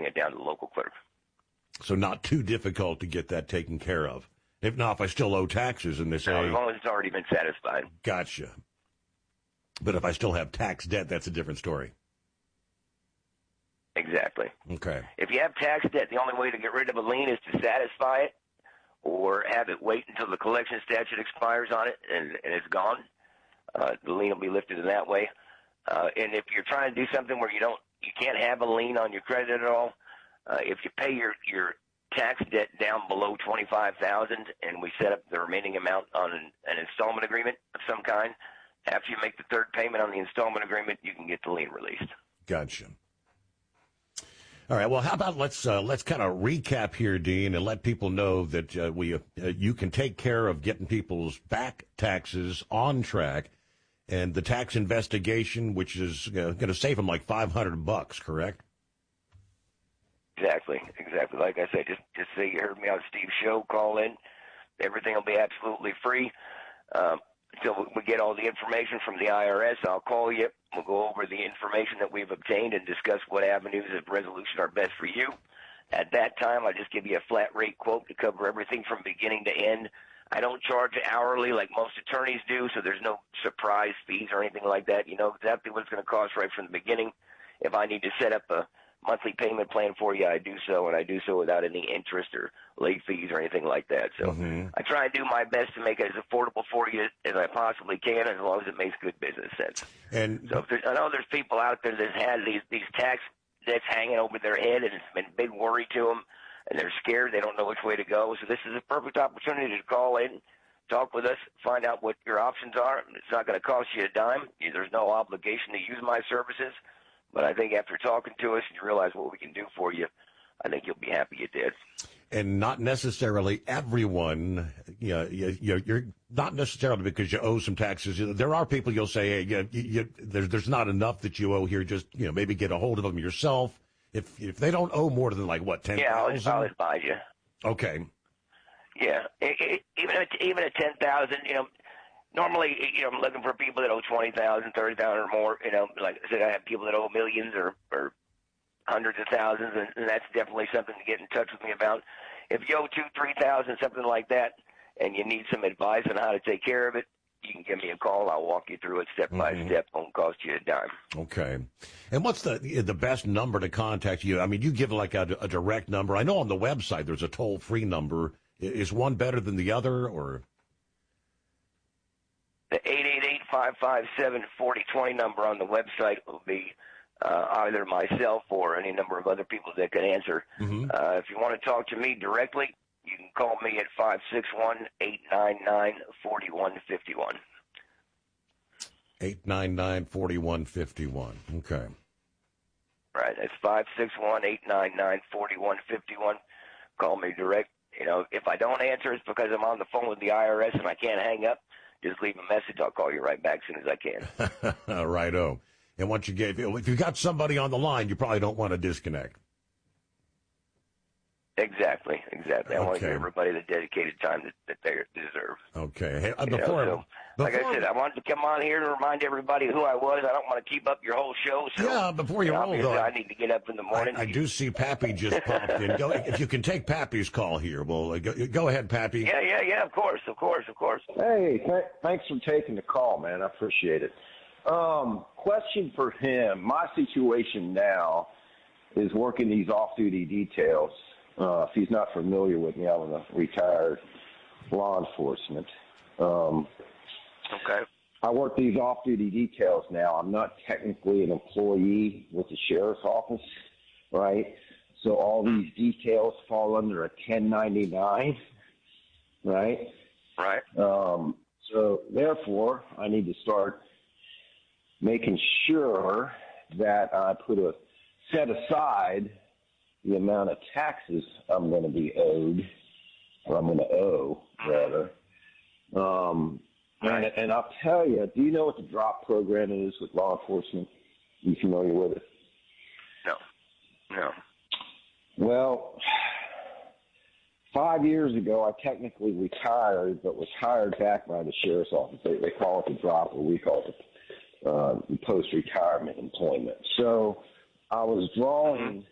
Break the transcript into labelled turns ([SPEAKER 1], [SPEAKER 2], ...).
[SPEAKER 1] bring it down to the local clerk.
[SPEAKER 2] So not too difficult to get that taken care of. If not, if I still owe taxes and they say...
[SPEAKER 1] No, as long as it's already been satisfied.
[SPEAKER 2] Gotcha. But if I still have tax debt, that's a different story.
[SPEAKER 1] Exactly.
[SPEAKER 2] Okay.
[SPEAKER 1] If you have tax debt, the only way to get rid of a lien is to satisfy it or have it wait until the collection statute expires on it and it's gone. The lien will be lifted in that way. And if you're trying to do something where you can't have a lien on your credit at all, if you pay your tax debt down below $25,000 and we set up the remaining amount on an installment agreement of some kind, after you make the third payment on the installment agreement, you can get the lien released.
[SPEAKER 2] Gotcha. All right. Well, how about let's kind of recap here, Dean, and let people know that you can take care of getting people's back taxes on track, and the tax investigation, which is going to save them like $500, correct?
[SPEAKER 1] Exactly. Like I said, just say you heard me on Steve's show. Call in. Everything will be absolutely free. Until we get all the information from the IRS, I'll call you. We'll go over the information that we've obtained and discuss what avenues of resolution are best for you. At that time, I just give you a flat rate quote to cover everything from beginning to end. I don't charge hourly like most attorneys do, so there's no surprise fees or anything like that. You know exactly what it's going to cost right from the beginning. If I need to set up a monthly payment plan for you, I do so, and I do so without any interest or late fees or anything like that. So I try and do my best to make it as affordable for you as I possibly can, as long as it makes good business sense.
[SPEAKER 2] And
[SPEAKER 1] so I know there's people out there that had these tax debts hanging over their head, and it's been a big worry to them, and they're scared. They don't know which way to go. So this is a perfect opportunity to call in, talk with us, find out what your options are. It's not going to cost you a dime. There's no obligation to use my services. But I think after talking to us and you realize what we can do for you, I think you'll be happy you did.
[SPEAKER 2] And not necessarily everyone, you're not necessarily because you owe some taxes. There are people you'll say, hey, there's not enough that you owe here. Just, maybe get a hold of them yourself. If they don't owe more than like, what, 10,000?
[SPEAKER 1] Yeah, I'll advise you.
[SPEAKER 2] Okay.
[SPEAKER 1] Yeah. Even at 10,000, normally, I'm looking for people that owe 20,000, 30,000 or more. Like I said, I have people that owe millions or hundreds of thousands, and that's definitely something to get in touch with me about. If you owe 2,000, 3,000, something like that, and you need some advice on how to take care of it, you can give me a call. I'll walk you through it step by step. Won't cost you a dime.
[SPEAKER 2] Okay. And what's the best number to contact you? I mean, you give like a direct number. I know on the website there's a toll-free number. Is one better than the other, or?
[SPEAKER 1] The 888-557-4020 number on the website will be either myself or any number of other people that can answer. If you want to talk to me directly, you can call me at 561-899-4151.
[SPEAKER 2] 899-4151. Okay.
[SPEAKER 1] Right. That's 561-899-4151. Call me direct. If I don't answer, it's because I'm on the phone with the IRS and I can't hang up. Just leave a message. I'll call you right back as soon as I can.
[SPEAKER 2] Righto. And once if you got somebody on the line, you probably don't want to disconnect.
[SPEAKER 1] Exactly. I want to give everybody the dedicated time that they deserve.
[SPEAKER 2] Okay. Hey,
[SPEAKER 1] like I said, I wanted to come on here to remind everybody who I was. I don't want to keep up your whole show. So,
[SPEAKER 2] yeah, before you roll, though,
[SPEAKER 1] I need to get up in the morning.
[SPEAKER 2] I do see Pappy just popped in. If you can take Pappy's call here, well, go ahead, Pappy.
[SPEAKER 1] Yeah, of course.
[SPEAKER 3] Hey, thanks for taking the call, man. I appreciate it. Question for him. My situation now is working these off-duty details. If he's not familiar with me, I'm a retired law enforcement.
[SPEAKER 1] Okay.
[SPEAKER 3] I work these off-duty details now. I'm not technically an employee with the sheriff's office, right? So all these details fall under a 1099, right?
[SPEAKER 1] Right.
[SPEAKER 3] So therefore, I need to start making sure that I set aside the amount of taxes I'm going to be owed, or I'm going to owe, rather. And I'll tell you, do you know what the drop program is with law enforcement? Are you familiar with it?
[SPEAKER 1] No.
[SPEAKER 3] Well, 5 years ago, I technically retired, but was hired back by the sheriff's office. They call it the drop, or we call it the post-retirement employment. So I was drawing